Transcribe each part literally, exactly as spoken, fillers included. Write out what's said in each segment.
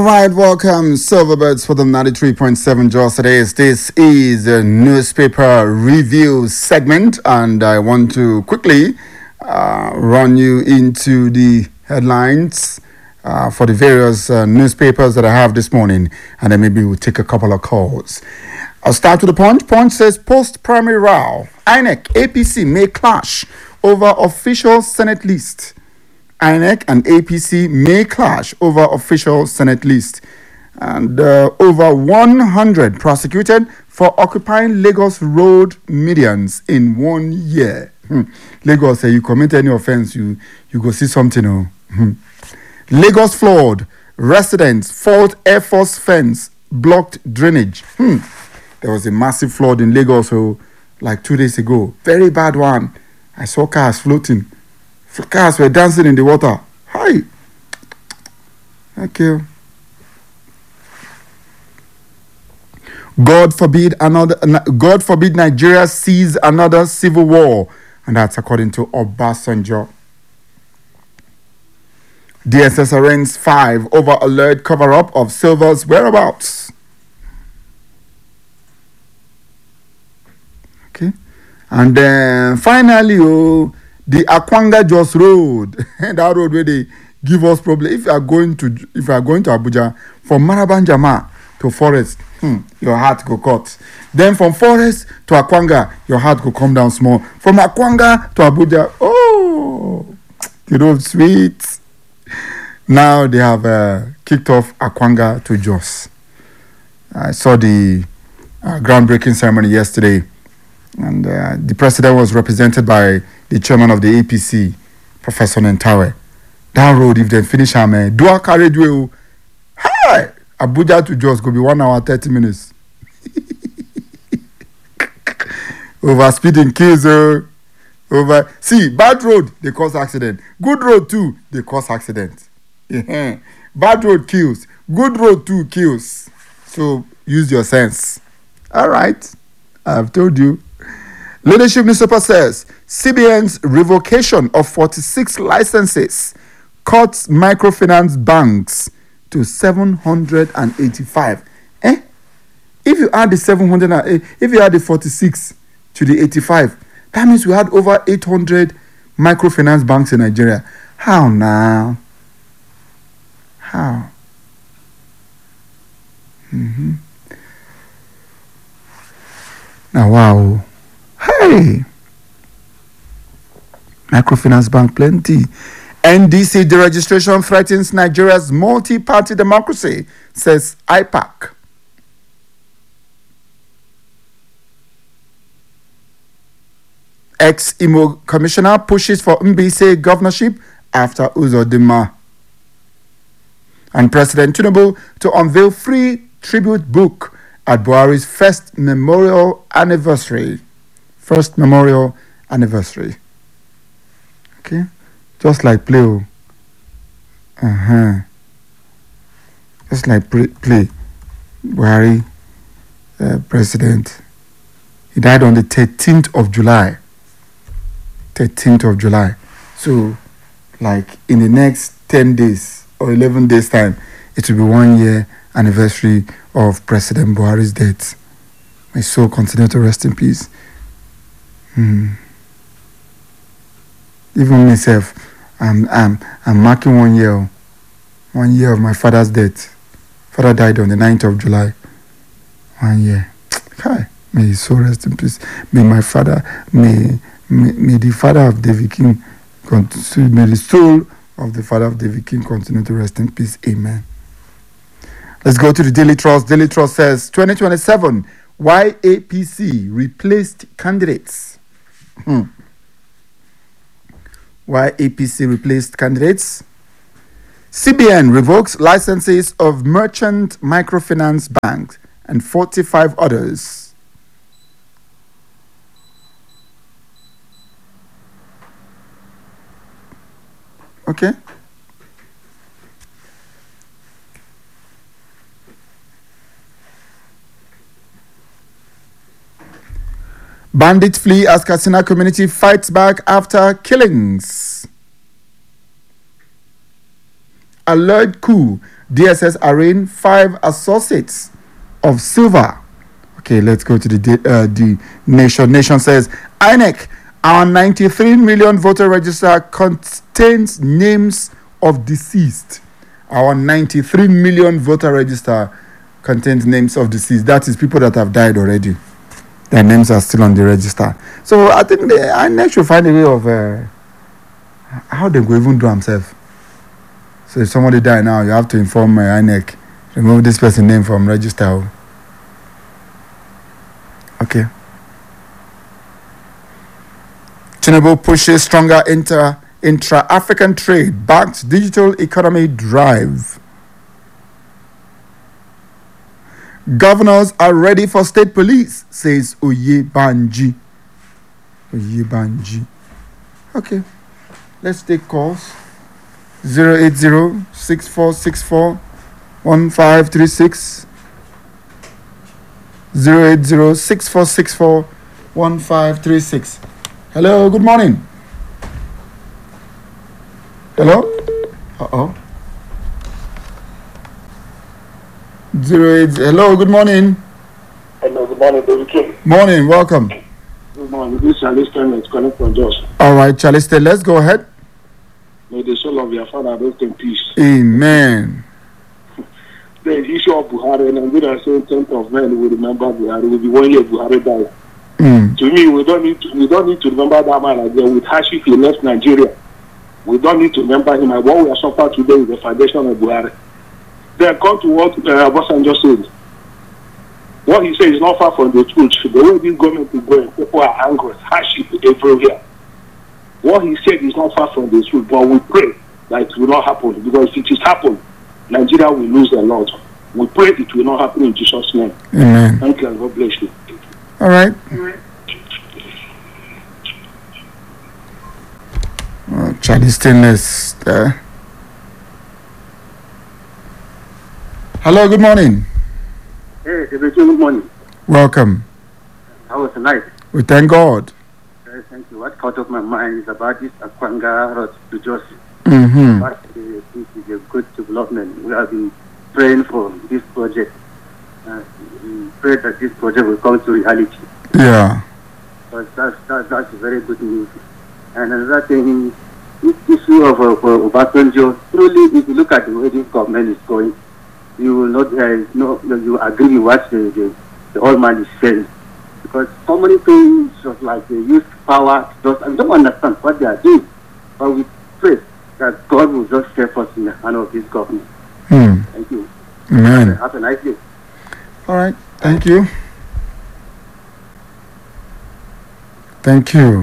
right, welcome, Silverbirds for the ninety-three point seven Jaws today. This is a newspaper review segment, and I want to quickly uh, run you into the headlines uh, for the various uh, newspapers that I have this morning, and then maybe we'll take a couple of calls. I'll start with the Punch. Punch says post-primary row, I N E C, A P C may clash over official Senate list. I N E C and A P C may clash over official Senate list. And uh, over one hundred prosecuted for occupying Lagos road medians in one year. Hmm. Lagos, uh, you commit any offense, you, you go see something. Oh. Hmm. Lagos flood. Residents fault Air Force fence blocked drainage. Hmm. There was a massive flood in Lagos oh, like two days ago. Very bad one. I saw cars floating. Cars were dancing in the water. Hi. Thank you. God forbid another. God forbid Nigeria sees another civil war, and that's according to Obasanjo. D S S arraigns five over alleged cover-up of Silva's whereabouts. Okay, and then finally, oh. The Akwanga Jos Road, that road where they give us problem. If you are going to, if you are going to Abuja from Marabanjama to Forest, hmm, your heart go cut. Then from Forest to Akwanga, your heart go come down small. From Akwanga to Abuja, oh, the road sweet. Now they have uh, kicked off Akwanga to Jos. I saw the uh, groundbreaking ceremony yesterday, and uh, the president was represented by the chairman of the A P C, Professor Nentawe. That road, if they finish am, eh, dual carriageway, hi, Abuja to Jos go be one hour thirty minutes. Over speeding kills, uh, over. See, bad road they cause accident. Good road too they cause accident. Bad road kills. Good road too kills. So use your sense. All right, I've told you. Leadership newspaper says C B N's revocation of forty-six licenses cuts microfinance banks to seven hundred eighty-five. Eh? If you add the seven hundred, if you add the forty-six to the eighty-five, that means we had over eight hundred microfinance banks in Nigeria. How now? How? Mm-hmm. Now, wow. Hey, microfinance bank plenty. N D C deregistration threatens Nigeria's multi-party democracy, says I PAC. Ex-Imo commissioner pushes for Mbise governorship after Uzodinma. And President Tinubu to unveil free tribute book at Buhari's first memorial anniversary. First memorial anniversary. Okay? Just like play. Uh-huh. Just like play. play. Buhari, uh, president. He died on the thirteenth of July. thirteenth of July. So, like in the next ten days or eleven days time, it will be one year anniversary of President Buhari's death. May soul continue to rest in peace. Hmm. Even myself, I'm, I'm, I'm marking one year, one year of my father's death. Father died on the ninth of July. One year. Hi. May his soul rest in peace. May my father, may, may, may the father of David King, continue, may the soul of the father of David King continue to rest in peace. Amen. Let's go to the Daily Trust. Daily Trust says, twenty twenty-seven, why A P C replaced candidates. Hmm. Why A P C replaced candidates? C B N revokes licenses of merchant microfinance banks and forty-five others. Okay. Bandits flee as Katsina community fights back after killings. alleged coup, D S S arraign five associates of silver. Okay, let's go to the uh, the nation. Nation says I N E C, our ninety-three million voter register contains names of deceased. Our ninety-three million voter register contains names of deceased. That is people that have died already. Their names are still on the register. So I think the I N E C should find a way of uh, how they go even do themselves. So if somebody die now, you have to inform uh, I N E C, remove this person's name from register. Okay. Tinubu pushes stronger inter intra-African trade, backs digital economy drive. Governors are ready for state police, says Oyebanji. Oyebanji. Okay. Let's take calls. zero eight zero, six four six four, one five three six. zero eight zero, six four six four, one five three six. Hello, good morning. Hello? Uh-oh. Zero eight. Hello, good morning. Hello, good morning, David King. Morning, welcome. Good morning. This is Charlie Stanley calling from Jos. All right, Charlie, stay. Let's go ahead. May the soul of your father rest in peace. Amen. The issue of Buhari, and I'm going to say tenth of May, we remember Buhari. Will be one year Buhari died. Mm. To me, we don't need to, we don't need to remember that man again. With hardship, he left Nigeria. We don't need to remember him. And what we are suffering today is the foundation of Buhari. Then come to what uh, Obasanjo said. What he said is not far from the truth. The way this government is going, people are angry, hardship everywhere. What he said is not far from the truth, but we pray that it will not happen, because if it is happen, Nigeria will lose a lot. We pray it will not happen in Jesus' name. Amen. Thank you, and God bless you. All right. All right. Oh, Charlie Stainless there. Hello, good morning. Hey, good morning. Welcome. How was the night? We thank God. Uh, thank you. What caught up my mind is about this Akwanga road to Josie. Mm-hmm. But uh, this is a good development. We have been praying for this project. Uh, we pray that this project will come to reality. Yeah. But that's, that, that's very good news. And another thing, this issue of uh, Obasanjo, truly, if you look at the way this government is going, you will not uh, no, you agree with what the, the, the old man is saying. Because so many things, just like they use power, just, I don't understand what they are doing. But we pray that God will just step us in the hand of this government. Hmm. Thank you. Amen. Have a nice day. All right. Thank you. Thank you.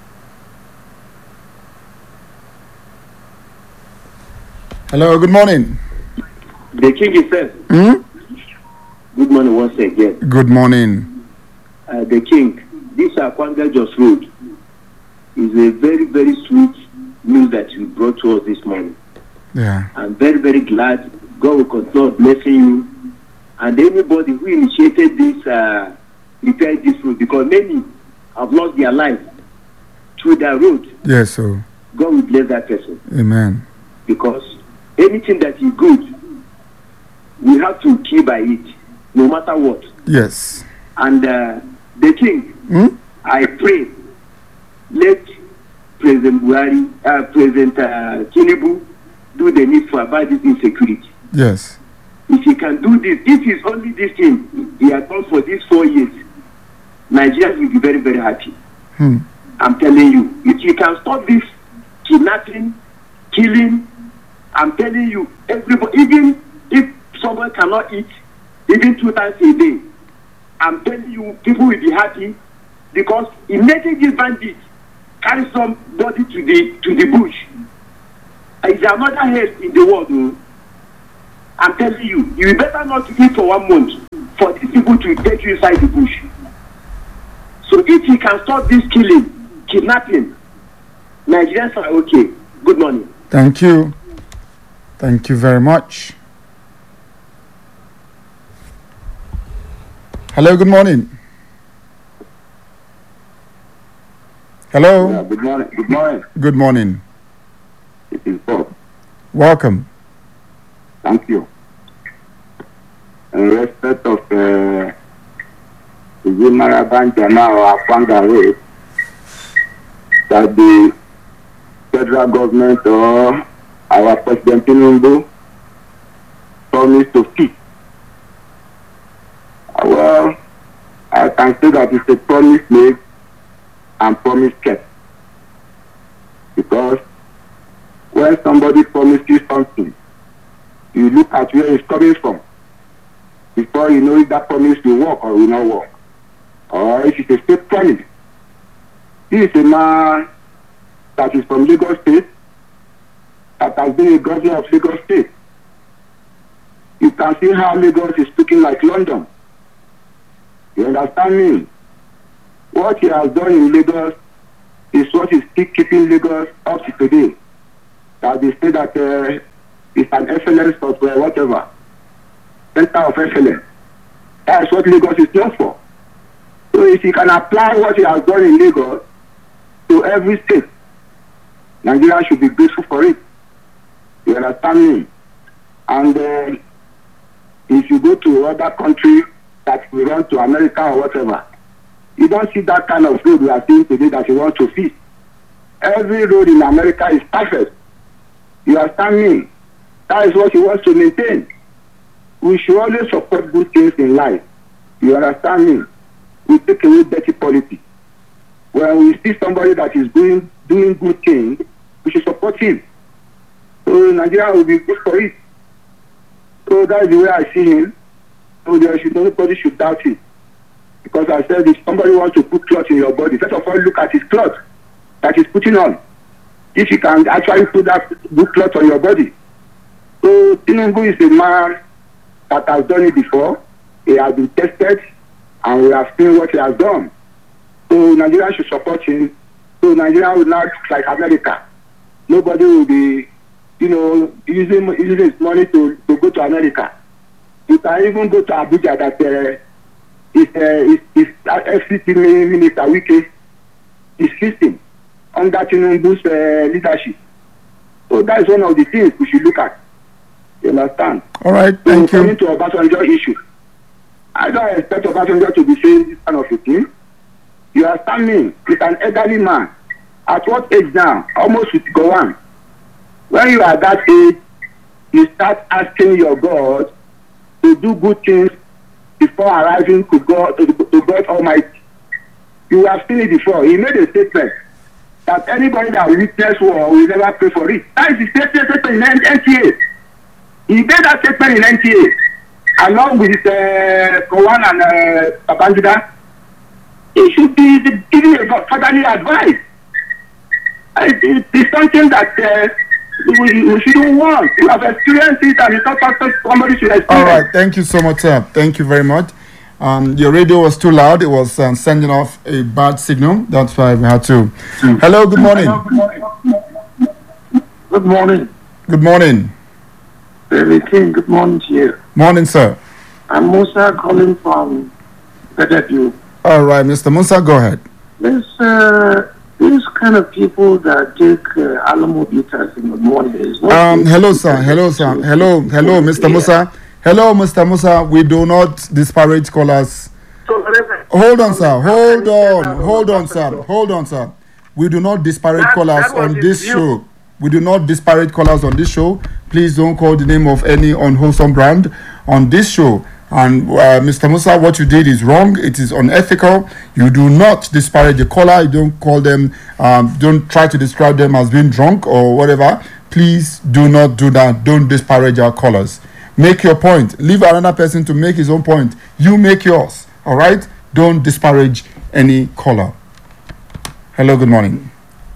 Hello, good morning. The king himself. Hmm? Good morning once again. Good morning. Uh, the king, this Akwanga Jos Road is a very, very sweet news that you brought to us this morning. Yeah. I'm very, very glad. God will continue blessing you. And anybody who initiated this, uh, repaired this road, because many have lost their life through that road. Yes, so. God will bless that person. Amen. Because anything that is good, we have to keep by it, no matter what. Yes. And uh, the king, Hmm? I pray, let President Buhari, uh, President uh, Tinubu do the need for about this insecurity. Yes. If he can do this, this is only this thing he has done for these four years, Nigerians will be very, very happy. Hmm. I'm telling you, if you can stop this kidnapping, killing, I'm telling you, everybody, even if someone cannot eat, even two times a day, I'm telling you, people will be happy, because in letting this bandit carry somebody to the to the bush, it's another head in the world. Oh. I'm telling you, you better not eat for one month for these people to take you inside the bush. So if you can stop this killing, kidnapping, Nigerians are okay. Good morning. Thank you. Thank you very much. Hello, good morning. Hello. Yeah, good morning. Good morning. Good morning. It is Bob. Welcome. Thank you. In respect of uh, the Maraban Jama or Afanga Road, that the federal government or our President Tinubu promised to fix. Well, I can say that it's a promise made and promise kept. Because when somebody promises you something, you look at where it's coming from before you know if that promise will work or will not work. Or if it's a state promise. This is a man that is from Lagos State, that has been a governor of Lagos State. You can see how Lagos is looking like London. You understand me? What he has done in Lagos is what is still keeping Lagos up to today. That they say that uh, it's an excellence of uh, whatever, center of excellence. That's what Lagos is known for. So if you can apply what he has done in Lagos to every state, Nigeria should be grateful for it. You understand me? And uh, if you go to other countries that we run to America or whatever, you don't see that kind of road we are seeing today that you want to fix. Every road in America is perfect. You understand me? That is what he wants to maintain. We should always support good things in life. You understand me? We take away dirty politics. When we see somebody that is doing doing good things, we should support him. So Nigeria will be good for it. So that is the way I see him. So there should nobody should doubt it. Because I said if somebody wants to put cloth in your body, first of all look at his cloth that he's putting on. If you can actually put that good cloth on your body. So Tinubu is a man that has done it before. He has been tested and we have seen what he has done. So Nigeria should support him. So Nigeria will not look like America. Nobody will be, you know, using using his money to, to go to America. You can even go to Abuja that uh, is uh, is, is F C T Minister Wike is listing under Tinubu's uh, leadership. So that is one of the things we should look at. You understand? All right, thank so, you. Coming to Obasanjo issue, I don't expect Obasanjo to be saying this kind of a thing. You understand me? He's an elderly man. At what age now? Almost with go on. When you are that age, you start asking your God to do good things before arriving to God, to, to God Almighty. You have seen it before. He made a statement that anybody that witness war will never pray for it. That is the statement in N T A. He made that statement in N T A along with uh, Kowan and uh, Babangida. He should be giving a fatherly advice. It is something that uh, we, we shouldn't want. You have experienced it and it's not something somebody should experience. All right, thank you so much, sir. Thank you very much. Um, your radio was too loud. It was um, sending off a bad signal. That's why we had to. Mm. Hello, good morning. Hello, good morning. Good morning. Good morning. David King, good morning to you. Morning, sir. I'm Musa calling from Bedeview. All right, Mister Musa, go ahead. This, uh, these kind of people that take uh, Alamo bitters in the morning is not. Um, hello, sir. Hello, sir. Hello, hello, Mister Yeah. Musa. Hello, Mister Musa. We do not disparage callers. Hold on, sir. Hold on. Hold on, sir. Hold on, sir. We do not disparage that, callers that on this view. show. We do not disparage callers on this show. Please don't call the name of any unwholesome brand on this show. And uh, Mister Musa, what you did is wrong. It is unethical. You do not disparage the caller. You don't call them, um, don't try to describe them as being drunk or whatever. Please do not do that. Don't disparage our callers. Make your point. Leave another person to make his own point. You make yours. All right? Don't disparage any caller. Hello, good morning.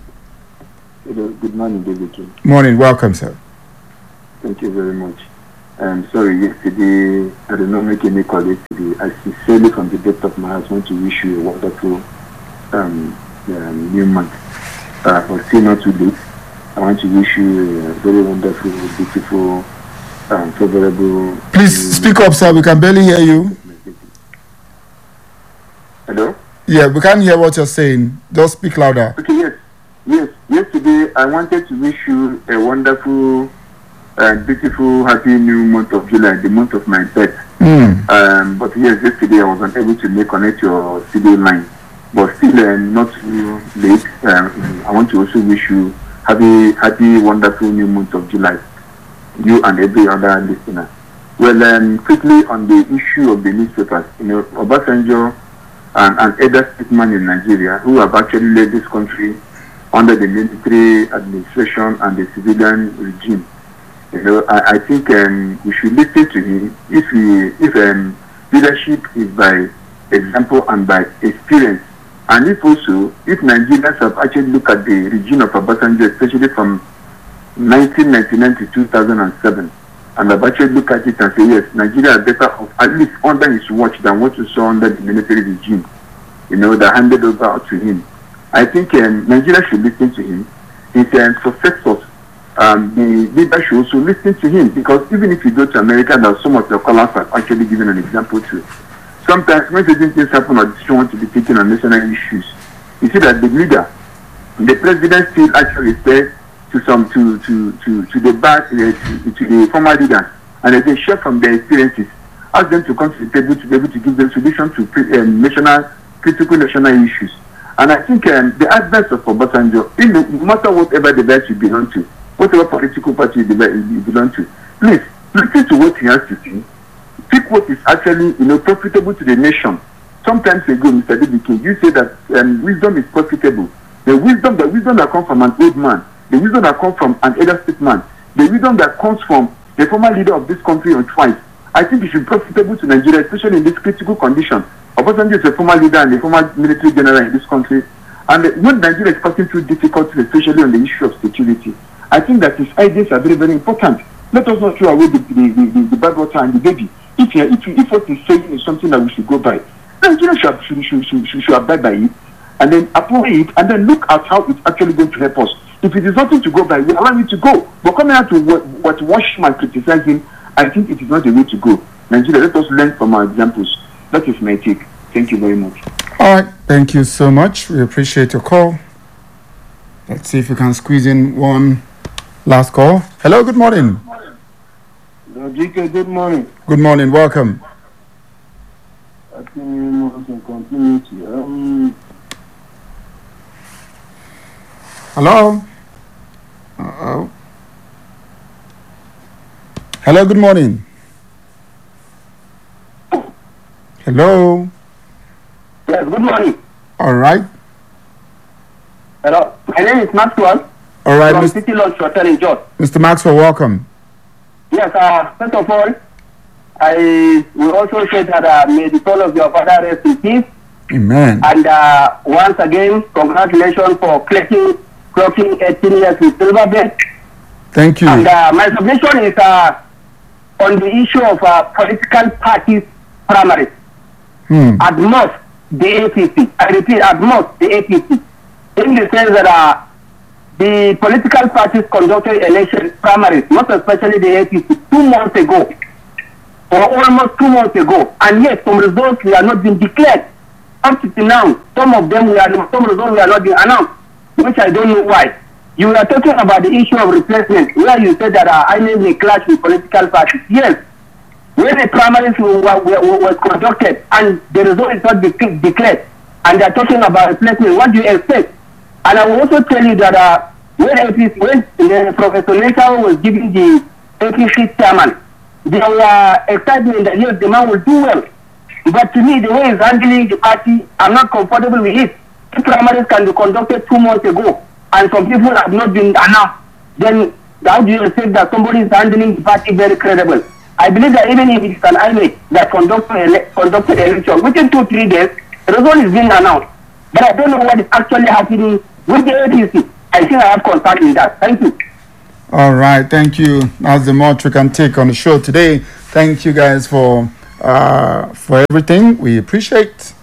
Hello, good morning, David. Morning. Welcome, sir. Thank you very much. I'm sorry, yesterday I did not make any call yesterday. I sincerely, from the depth of my heart, want to wish you a wonderful um, um, new month. Uh, but still not too late. I want to wish you a very wonderful, beautiful, um, favorable. Please speak up, sir. We can barely hear you. Hello? Yeah, we can't hear what you're saying. Just speak louder. Okay, yes. Yes, yesterday I wanted to wish you a wonderful uh, beautiful, happy new month of July, the month of my birth. Mm. Um, but yes, yesterday I was unable to make connect your studio line. But still, um, not too late. Um, I want to also wish you happy, happy, wonderful new month of July. You and every other listener. Well, um, quickly on the issue of the newspapers, you know, Obasanjo and, and other statesmen in Nigeria who have actually led this country under the military administration and the civilian regime. You know, I, I think um, we should listen to him. If we, if um, leadership is by example and by experience, and if also, if Nigerians have actually looked at the regime of Obasanjo, especially from nineteen ninety-nine to two thousand seven, and have actually looked at it and say, yes, Nigeria is better off, at least under his watch, than what we saw under the military regime, you know, that handed over to him. I think um, Nigeria should listen to him. His um, successors, um, the leader should also listen to him, because even if you go to America, there are some of your callers have actually given an example too. Sometimes when certain things happen or decisions want to be taken on national issues, you see that the leader, the president still actually refers to some to to to to the back uh, to, to the former leaders, and they share from their experiences, ask them to come to the table to be able to give them solutions to pre, um, national critical national issues. And I think um, the advice of Obasanjo, no matter whatever device you belong to, whatever political party you belong to, please listen to what he has to say. Pick what is actually, you know, profitable to the nation. Sometimes ago, Mister David King, you say that um, wisdom is profitable. The wisdom, the wisdom that comes from an old man, the wisdom that comes from an elder statesman, the wisdom that comes from the former leader of this country on twice, I think it should be profitable to Nigeria, especially in this critical condition. Obasanjo is a former leader and a former military general in this country. And when Nigeria is passing through difficulties, especially on the issue of security, I think that his ideas are very, very important. Let us not throw away the, the, the, the bad water and the baby. If, if, if what he's saying is something that we should go by, Nigeria should, should, should, should, should, should abide by it, and then apply it, and then look at how it's actually going to help us. If it is nothing to go by, we allow it to go. But coming out to what, what wash and criticize him, I think it is not the way to go. Nigeria, let us learn from our examples. That is my take. Thank you very much. All right. Thank you so much. We appreciate your call. Let's see if we can squeeze in one last call. Hello, good morning. G K, good morning. Good morning. Welcome. Happy New Month and continuity. Um, Hello? Uh-oh. Hello, good morning. Hello? Yes, good morning. All right. Hello. My name is Maxwell. All right, from Mister City Lodge Hotel in George. Mister Maxwell, welcome. Yes, uh, first of all, I will also say that uh, may the soul of your father rest in peace. Amen. And uh, once again, congratulations for clocking, clocking eighteen years with Silverbird. Thank you. And uh, my submission is uh, on the issue of uh, political parties primaries. Hmm. At most, the A P C. I repeat, at most, the A P C. In the sense that uh, the political parties conducted election primaries, most especially the A P C, two months ago, or almost two months ago, and yet some results we are not being declared. Up to now, some of them we are, some results we are not being announced, which I don't know why. You are talking about the issue of replacement, where you said that uh, I name may clash with political parties. Yes, when the primaries were, were, were conducted and the result is not de- declared, and they are talking about replacement, what do you expect? And I will also tell you that uh, when, A P C, when uh, Professor Neka was giving the A P C chairman, there were excitement that yes, the man will do well. But to me, the way he's handling the party, I'm not comfortable with it. The primaries can be conducted two months ago, and some people have not been announced. Then how do you expect that somebody is handling the party very credible? I believe that even if it's an I M E that conducted ele- conducted election, within two, three days, the result is being announced. But I don't know what is actually happening with the A P C. I think I have concern in that. Thank you. All right. Thank you. That's the much we can take on the show today. Thank you guys for uh, for everything. We appreciate